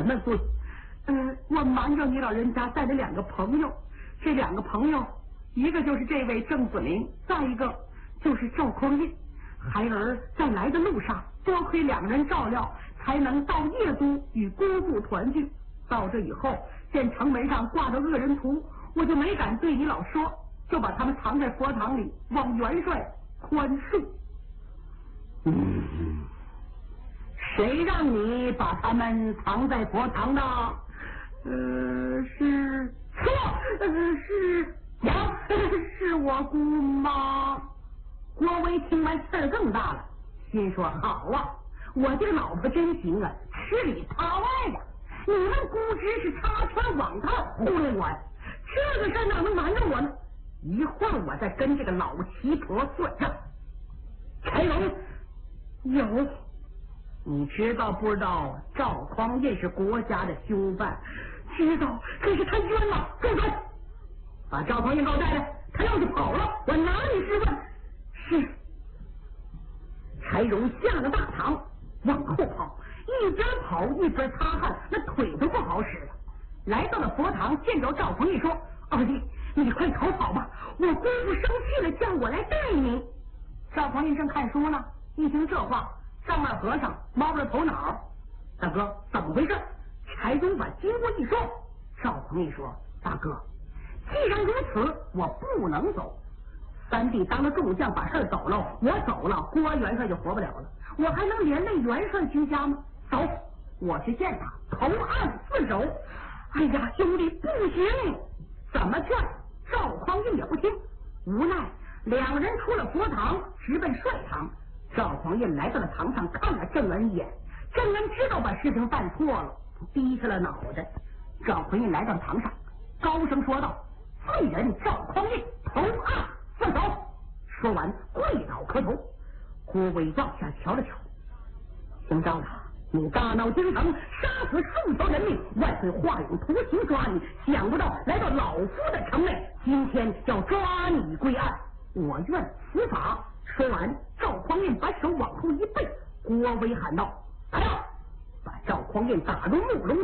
什么罪？我瞒着你老人家带了2个朋友，这2个朋友，一个就是这位郑子明，再一个就是赵匡胤。孩儿在来的路上，多亏2人照料，才能到邺都与姑父团聚。到这以后，见城门上挂着恶人图，我就没敢对你老说，就把他们藏在佛堂里，望元帅宽恕。谁让你把他们藏在佛堂的？是错，是我姑妈。郭威听完刺儿更大了，心说好啊，我这个老婆真行啊，吃里扒外呀！你们估值是插圈网套糊弄我呀，这个事哪能瞒着我呢？一会儿我再跟这个老奇婆算账。柴荣，有，你知道不知道赵匡胤是国家的凶犯？知道，可是他冤了，住手！把赵匡胤给我带来，他要是跑了，我哪里是问？是。柴荣下了大堂，往后跑，一边跑一边擦汗，那腿都不好使了。来到了佛堂，见着赵匡胤说：“二弟，你快逃跑吧，我姑父生气了，叫我来带你。”赵匡胤正看书呢，一听这话，上面和尚猫着头脑：“大哥，怎么回事？”柴荣把经过一说，赵匡胤说：“大哥，既然如此，我不能走。三弟当了众将，把事走了，我走了，郭元帅就活不了了，我还能连累元帅居家吗？走，我去见他，投案自首。”哎呀，兄弟，不行！怎么劝赵匡胤也不听，无奈2人出了佛堂，直奔帅堂。赵匡胤来到了堂上，看了郑恩一眼。郑恩知道把事情办错了，低下了脑袋。赵匡胤来到堂上，高声说道：“罪人赵匡胤投案自首。”说完跪倒磕头。郭威往下瞧了瞧，姓赵的，你大闹京城，杀死数条人命，万岁化用图形抓你，想不到来到老夫的城内，今天要抓你归案，我愿伏法。说完，赵匡胤把手往后一背，郭威喊道：“来呀！”把赵匡胤打入木笼。